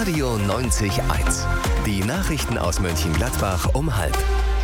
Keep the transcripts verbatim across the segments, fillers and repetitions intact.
Radio neunzig eins. Die Nachrichten aus Mönchengladbach um halb.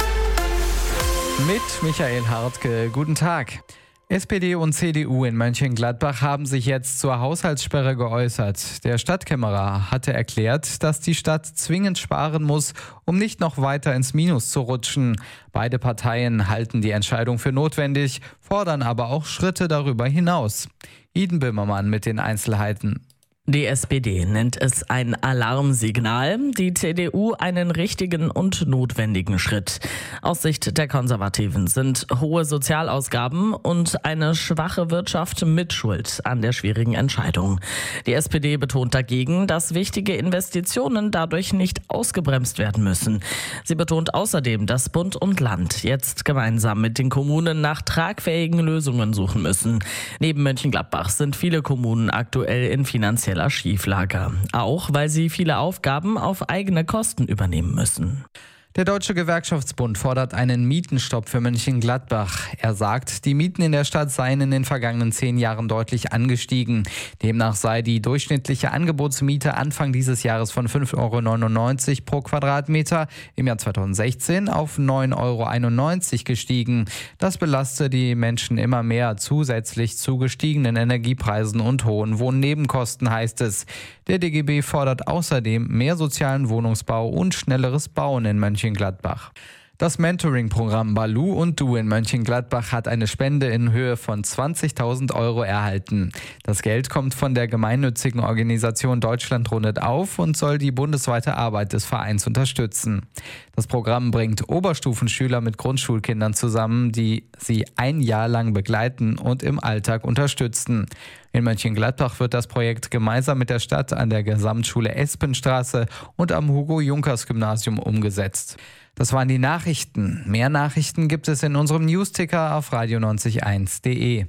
Mit Michael Hartke. Guten Tag. S P D und C D U in Mönchengladbach haben sich jetzt zur Haushaltssperre geäußert. Der Stadtkämmerer hatte erklärt, dass die Stadt zwingend sparen muss, um nicht noch weiter ins Minus zu rutschen. Beide Parteien halten die Entscheidung für notwendig, fordern aber auch Schritte darüber hinaus. Iden Böhmermann mit den Einzelheiten. Die S P D nennt es ein Alarmsignal, die C D U einen richtigen und notwendigen Schritt. Aus Sicht der Konservativen sind hohe Sozialausgaben und eine schwache Wirtschaft Mitschuld an der schwierigen Entscheidung. Die S P D betont dagegen, dass wichtige Investitionen dadurch nicht ausgebremst werden müssen. Sie betont außerdem, dass Bund und Land jetzt gemeinsam mit den Kommunen nach tragfähigen Lösungen suchen müssen. Neben Mönchengladbach sind viele Kommunen aktuell in finanzieller Schieflage, auch weil sie viele Aufgaben auf eigene Kosten übernehmen müssen. Der Deutsche Gewerkschaftsbund fordert einen Mietenstopp für Mönchengladbach. Er sagt, die Mieten in der Stadt seien in den vergangenen zehn Jahren deutlich angestiegen. Demnach sei die durchschnittliche Angebotsmiete Anfang dieses Jahres von fünf Euro neunundneunzig pro Quadratmeter im Jahr zweitausendsechzehn auf neun Euro einundneunzig gestiegen. Das belaste die Menschen immer mehr, zusätzlich zu gestiegenen Energiepreisen und hohen Wohnnebenkosten, heißt es. Der D G B fordert außerdem mehr sozialen Wohnungsbau und schnelleres Bauen in Mönchengladbach. Mönchengladbach. Das Mentoring-Programm Balu und Du in Mönchengladbach hat eine Spende in Höhe von zwanzigtausend Euro erhalten. Das Geld kommt von der gemeinnützigen Organisation Deutschland rundet auf und soll die bundesweite Arbeit des Vereins unterstützen. Das Programm bringt Oberstufenschüler mit Grundschulkindern zusammen, die sie ein Jahr lang begleiten und im Alltag unterstützen. In Mönchengladbach wird das Projekt gemeinsam mit der Stadt an der Gesamtschule Espenstraße und am Hugo-Junkers-Gymnasium umgesetzt. Das waren die Nachrichten. Mehr Nachrichten gibt es in unserem Newsticker auf radio neunzig eins punkt de.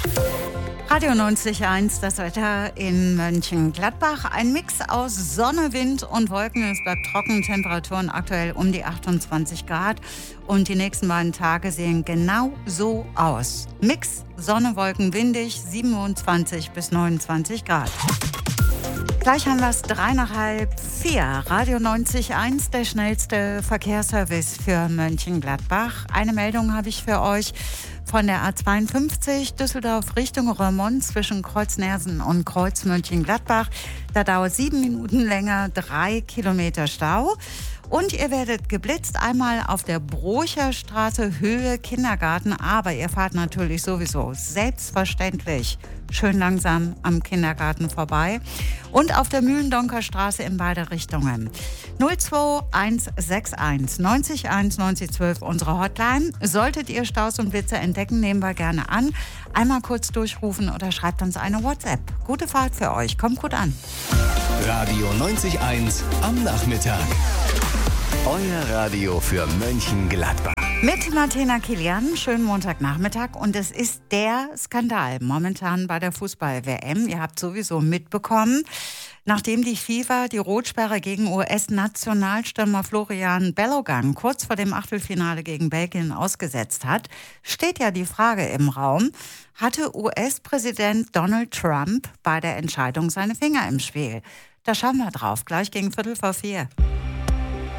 Radio neunzig Komma eins, das Wetter in Mönchengladbach. Ein Mix aus Sonne, Wind und Wolken. Es bleibt trocken, Temperaturen aktuell um die achtundzwanzig Grad. Und die nächsten beiden Tage sehen genau so aus. Mix, Sonne, Wolken, windig, siebenundzwanzig bis neunundzwanzig Grad. Gleich haben wir es drei nach halb vier. Radio neunzig Komma eins, der schnellste Verkehrsservice für Mönchengladbach. Eine Meldung habe ich für euch von der A zweiundfünfzig Düsseldorf Richtung Roermond zwischen Kreuz-Nersen und Kreuz-Mönchengladbach. Da dauert sieben Minuten länger, drei Kilometer Stau. Und ihr werdet geblitzt, einmal auf der Brocherstraße Höhe Kindergarten. Aber ihr fahrt natürlich sowieso selbstverständlich schön langsam am Kindergarten vorbei. Und auf der Mühlendonker Straße in beide Richtungen. null zwei eins sechs eins neunzig eins neunzig zwölf unsere Hotline. Solltet ihr Staus und Blitze entdecken, nehmen wir gerne an. Einmal kurz durchrufen oder schreibt uns eine WhatsApp. Gute Fahrt für euch. Kommt gut an. Radio neunzig Komma eins am Nachmittag. Euer Radio für Mönchengladbach. Mit Martina Kilian, schönen Montagnachmittag. Und es ist der Skandal momentan bei der Fußball-W M. Ihr habt sowieso mitbekommen, nachdem die FIFA die Rotsperre gegen U S-Nationalstürmer Florian Bellogang kurz vor dem Achtelfinale gegen Belgien ausgesetzt hat, steht ja die Frage im Raum, hatte U S-Präsident Donald Trump bei der Entscheidung seine Finger im Spiel? Da schauen wir drauf, gleich gegen Viertel vor vier.